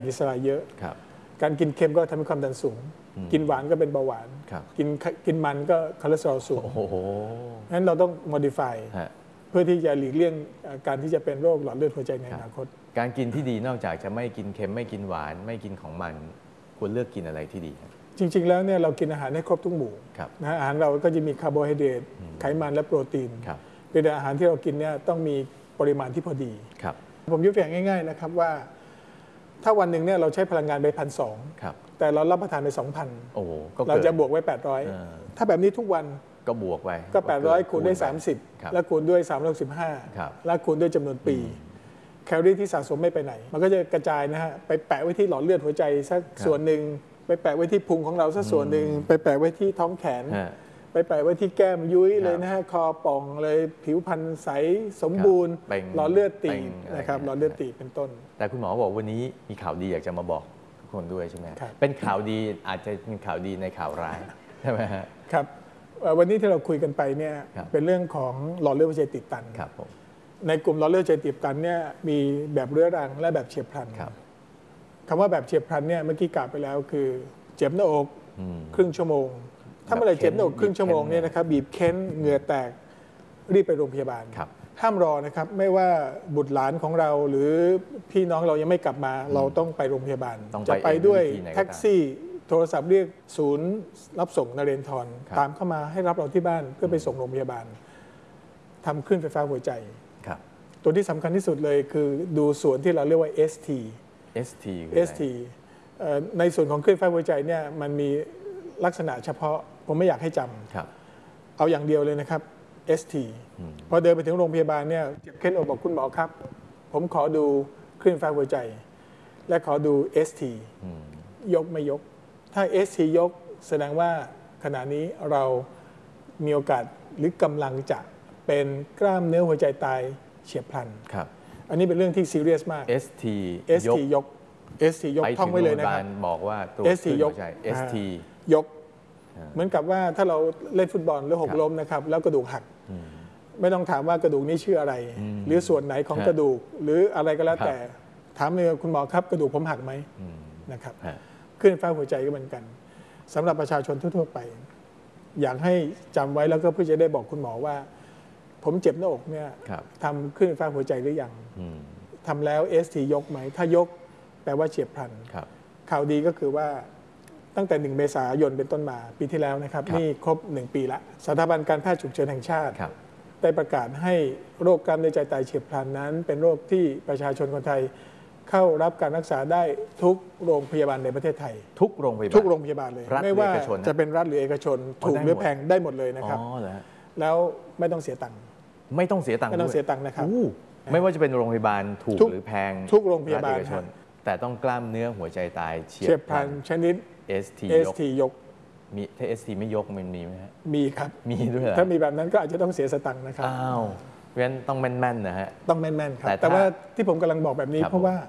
มีสาหร่ายเยอะการกินเค็มก็ทำให้ความดันสูงกินหวานก็เป็นเบาหวานกินมันก็คอเลสเตอรอลสูงงั้นเราต้อง modify เพื่อที่จะหลีกเลี่ยงการที่จะเป็นโรคหลอดเลือดหัวใจในอนาคตการกินที่ดีนอกจากจะไม่กินเค็มไม่กินหวานไม่กินของมันควรเลือกกินอะไรที่ดีจริงๆแล้วเนี่ยเรากินอาหารให้ครบทุกหมู่นะอาหารเราก็จะมีคาร์โบไฮเดรตไขมันและโปรตีนเป็นอาหารที่เรากินเนี่ยต้องมีปริมาณที่พอดีผมยกตัวอย่างง่ายๆนะครับว่าถ้าวันหนึ่งเนี่ยเราใช้พลังงานไป1,200แต่เรารับประทานไป 2,000เราจะบวกไว้800ถ้าแบบนี้ทุกวันก็บวกไปก็800คูณด้วย30แล้วคูณด้วย365แล้วคูณด้วยจำนวนปีแคลอรี่ที่สะสมไม่ไปไหนมันก็จะกระจายนะฮะไปแปะไว้ที่หลอดเลือดหัวใจสักส่วนหนึ่งไปแปะไว้ที่พุงของเราสักส่วนหนึ่งไปแปะไว้ที่ท้องแขนไปแปะไว้ที่แก้มยุ้ยเลยนะฮะคอป่องเลยผิวพรรณใสสมบูรณ์หลอดเลือดตีบนะครับหลอดเลือดตีบเป็นต้นแต่คุณหมอบอกวันนี้มีข่าวดีอยากจะมาบอกทุกคนด้วยใช่ไหมเป็นข่าวดีอาจจะเป็นข่าวดีในข่าวร้ายใช่ไหมครับวันนี้ที่เราคุยกันไปเนี่ยเป็นเรื่องของหลอดเลือดหัวใจตีบตันในกลุ่มหลอดเลือดหัวใจตีบตันเนี่ยมีแบบเรื้อรังและแบบเฉียบพลันคำว่าแบบเฉียบพลันเนี่ยเมื่อกี้กล่าวไปแล้วคือเจ็บหน้าอกครึ่งชั่วโมงถ้าเมื่อไรเจ็บหน้าอกครึ่งชั่วโมงเนี่ยนะครับบีบเค้นเหงื่อแตกรีบไปโรงพยาบาลห้ามรอนะครับไม่ว่าบุตรหลานของเราหรือพี่น้องเรายังไม่กลับมาเราต้องไปโรงพยาบาลจะไปด้วยแท็กซี่โทรศัพท์เรียกศูนย์รับส่งนเรนทรตามเข้ามาให้รับเราที่บ้านเพื่อไปส่งโรงพยาบาลทำคลื่นไฟฟ้าหัวใจตัวที่สำคัญที่สุดเลยคือดูส่วนที่เราเรียกว่า ST ในส่วนของคลื่นไฟฟ้าหัวใจเนี่ยมันมีลักษณะเฉพาะผมไม่อยากให้จำเอาอย่างเดียวเลยนะครับ ST พอเดินไปถึงโรงพยาบาลเนี่ยเจ็บเค้นอกบอกคุณหมอครับผมขอดูคลื่นไฟฟ้าหัวใจและขอดู ST ยกไม่ยกถ้า ST ยกแสดงว่าขณะนี้เรามีโอกาสหรือกำลังจะเป็นกล้ามเนื้อหัวใจตายเฉียบพลันอันนี้เป็นเรื่องที่ซีเรียสมาก ST ยก ST ยกท่องไว้เลยนะครับบอกว่าตัว ST ยก ST ยกเหมือนกับว่าถ้าเราเล่นฟุตบอลแล้วหกล้มนะครับแล้วกระดูกหักไม่ต้องถามว่ากระดูกนี้ชื่ออะไรหรือส่วนไหนของกระดูกหรืออะไรก็แล้วแต่ถามเลยคุณหมอครับกระดูกผมหักไหมนะครับคลื่นไฟฟ้าหัวใจก็เหมือนกันสำหรับประชาชนทั่วๆไปอยากให้จำไว้แล้วก็เพื่อจะได้บอกคุณหมอว่าผมเจ็บหน้าอกเนี่ยทำคลื่นไฟฟ้าหัวใจหรือยังทำแล้ว ST ยกไหมถ้ายกแปลว่าเฉียบพลันข่าวดีก็คือว่าตั้งแต่1 เมษายนเป็นต้นมาปีที่แล้วนะครับนี่ครบ1 ปีละสถาบันการแพทย์ฉุกเฉินแห่งชาติได้ประกาศให้โรคกล้ามเนื้อใจตายเฉียบพลันนั้นเป็นโรคที่ประชาชนคนไทยเข้ารับการรักษาได้ทุกโรงพยาบาลในประเทศไทยทุกโรงพยาบาลเลยไม่ว่าจะเป็นรัฐหรือเอกชนถูกหรือแพงได้หมดเลยนะครับแล้วไม่ต้องเสียตังค์ไม่ต้องเสียตังค์นะครับไม่ว่าจะเป็นโรงพยาบาลถูกหรือแพงทุกโรงพยาบาลแต่ต้องกล้ามเนื้อหัวใจตายเฉียบพลันชนิด ST ยกมีถ้า ST ไม่ยกมันมีไหมฮะมีครับมีด้วยถ้ามีแบบนั้นก็อาจจะต้องเสียสตังค์นะครับอ้าวเพราะฉะนั้นต้องแม่นๆนะฮะต้องแม่นๆครับแต่ว่าที่ผมกำลังบอกแบบนี้เพราะว่า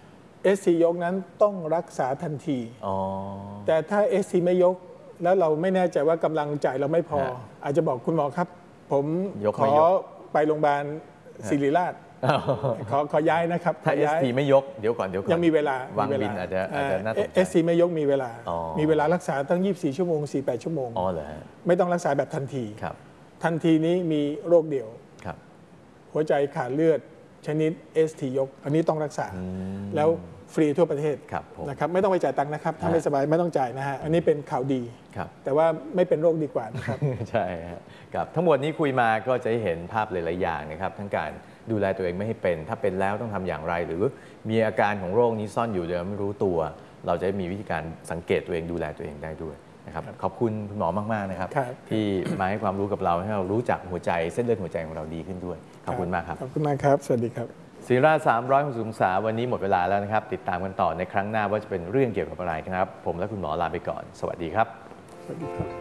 ST ยกนั้นต้องรักษาทันทีแต่ถ้า ST ไม่ยกแล้วเราไม่แน่ใจว่ากำลังจ่ายเราไม่พออาจจะบอกคุณหมอครับผมขอไปโรงพยาบาลศิริราชขอย้ายนะครับถ้า ST ไม่ยกเดี๋ยวก่อนยังมีเวลาวางบินอาจจะน่าตกใจ ST ไม่ยกมีเวลารักษาตั้ง24 ชั่วโมง 48 ชั่วโมงไม่ต้องรักษาแบบทันทีทันทีนี้มีโรคเดียวหัวใจขาดเลือดชนิด ST ยกอันนี้ต้องรักษาแล้วฟรีทั่วประเทศนะครับไม่ต้องไปจ่ายตังค์นะครับถ้าไม่สบายไม่ต้องจ่ายนะฮะอันนี้เป็นข่าวดีแต่ว่าไม่เป็นโรคดีกว่านะครับใช่ครับทั้งหมดนี้คุยมาก็จะเห็นภาพหลายๆอย่างนะครับทั้งการดูแลตัวเองไม่ให้เป็นถ้าเป็นแล้วต้องทำอย่างไรหรือมีอาการของโรคนี้ซ่อนอยู่โดยไม่รู้ตัวเราจะมีวิธีการสังเกตตัวเองดูแลตัวเองได้ด้วยนะครับขอบคุณคุณหมอมากๆนะครับที่มาให้ความรู้กับเราให้เรารู้จักหัวใจเส้นเลือดหัวใจของเราดีขึ้นด้วยขอบคุณมากครับขอบคุณมากครับสวัสดีครับศิรา360 องศาวันนี้หมดเวลาแล้วนะครับติดตามกันต่อในครั้งหน้าว่าจะเป็นเรื่องเกี่ยวกับอะไรนะครับผมและคุณหมอลาไปก่อนสวัสดีครับสวัสดีครับ